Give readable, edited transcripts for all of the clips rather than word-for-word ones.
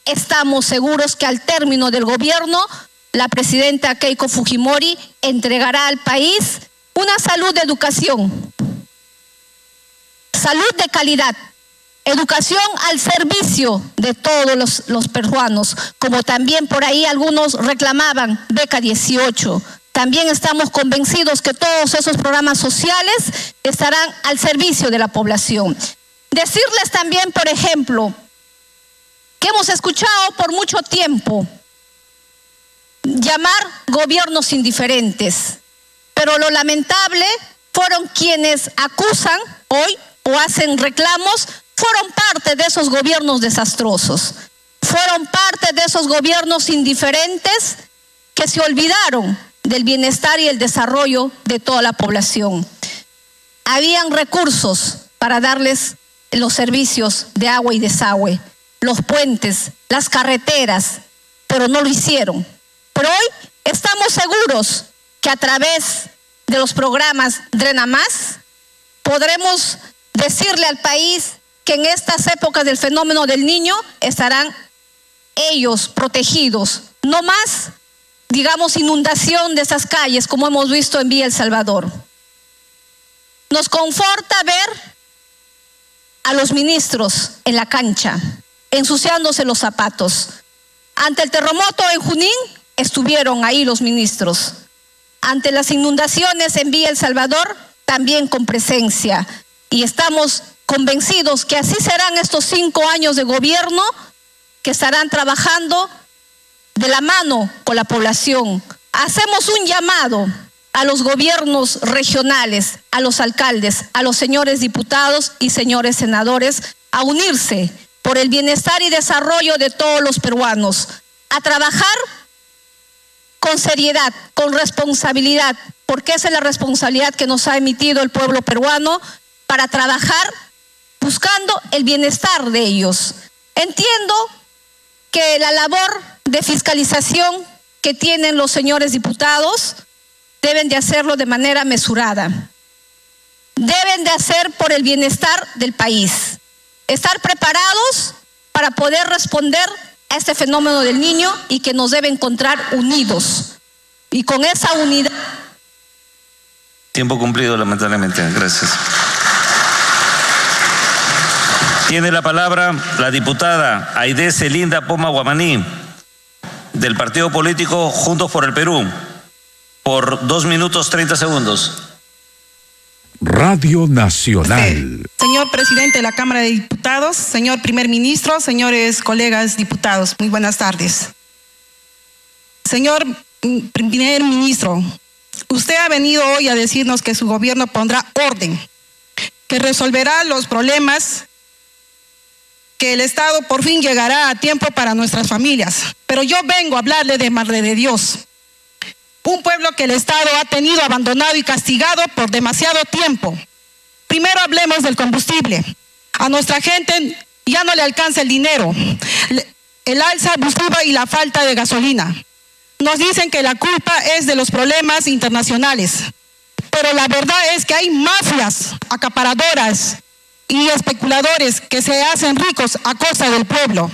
estamos seguros que al término del gobierno, la presidenta Keiko Fujimori entregará al país una salud de educación, salud de calidad, educación al servicio de todos los peruanos, como también por ahí algunos reclamaban beca 18. También estamos convencidos que todos esos programas sociales estarán al servicio de la población. Decirles también, por ejemplo, que hemos escuchado por mucho tiempo llamar gobiernos indiferentes, pero lo lamentable fueron quienes acusan hoy o hacen reclamos, fueron parte de esos gobiernos desastrosos, fueron parte de esos gobiernos indiferentes que se olvidaron del bienestar y el desarrollo de toda la población. Habían recursos para darles los servicios de agua y desagüe, los puentes, las carreteras, pero no lo hicieron. Pero hoy estamos seguros que a través de los programas Drena Más podremos decirle al país que en estas épocas del fenómeno del Niño estarán ellos protegidos. No más, digamos, inundación de esas calles como hemos visto en Villa El Salvador. Nos conforta ver a los ministros en la cancha, ensuciándose los zapatos. Ante el terremoto en Junín, estuvieron ahí los ministros. Ante las inundaciones en Villa El Salvador, también con presencia. Y estamos convencidos que así serán estos 5 años de gobierno, que estarán trabajando de la mano con la población. Hacemos un llamado a los gobiernos regionales, a los alcaldes, a los señores diputados y señores senadores, a unirse por el bienestar y desarrollo de todos los peruanos, a trabajar con seriedad, con responsabilidad, porque esa es la responsabilidad que nos ha emitido el pueblo peruano, para trabajar buscando el bienestar de ellos. Entiendo que la labor de fiscalización que tienen los señores diputados deben de hacerlo de manera mesurada. Deben de hacer por el bienestar del país. Estar preparados para poder responder a este fenómeno del Niño y que nos debe encontrar unidos. Y con esa unidad... Tiempo cumplido, lamentablemente. Gracias. Tiene la palabra la diputada Aide Celinda Poma Guamaní, del partido político Juntos por el Perú, por 2 minutos 30 segundos. Radio Nacional. Señor presidente de la Cámara de Diputados, señor primer ministro, señores colegas diputados, muy buenas tardes. Señor primer ministro, usted ha venido hoy a decirnos que su gobierno pondrá orden, que resolverá los problemas, que el Estado por fin llegará a tiempo para nuestras familias. Pero yo vengo a hablarle de Madre de Dios, un pueblo que el Estado ha tenido abandonado y castigado por demasiado tiempo. Primero hablemos del combustible. A nuestra gente ya no le alcanza el dinero, el alza abusiva y la falta de gasolina. Nos dicen que la culpa es de los problemas internacionales, pero la verdad es que hay mafias acaparadoras y especuladores que se hacen ricos a costa del pueblo.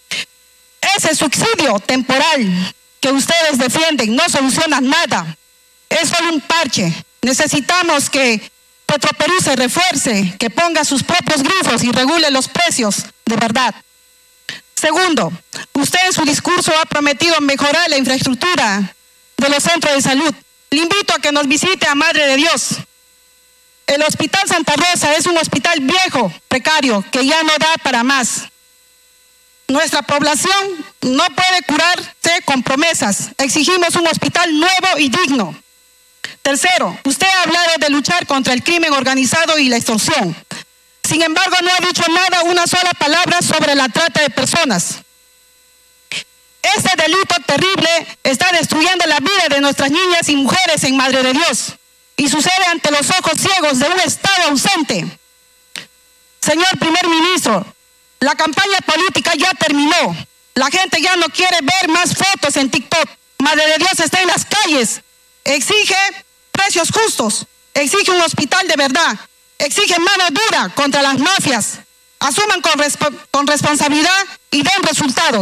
Ese subsidio temporal que ustedes defienden no soluciona nada, es solo un parche. Necesitamos que Petroperú se refuerce, que ponga sus propios grifos y regule los precios de verdad. Segundo, usted en su discurso ha prometido mejorar la infraestructura de los centros de salud. Le invito a que nos visite a Madre de Dios. El Hospital Santa Rosa es un hospital viejo, precario, que ya no da para más. Nuestra población no puede curarse con promesas. Exigimos un hospital nuevo y digno. Tercero, usted ha hablado de luchar contra el crimen organizado y la extorsión. Sin embargo, no ha dicho nada, una sola palabra sobre la trata de personas. Este delito terrible está destruyendo la vida de nuestras niñas y mujeres en Madre de Dios. Y sucede ante los ojos ciegos de un Estado ausente. Señor primer ministro, la campaña política ya terminó. La gente ya no quiere ver más fotos en TikTok. Madre de Dios está en las calles. Exige precios justos. Exige un hospital de verdad. Exige mano dura contra las mafias. Asuman con responsabilidad y den resultados.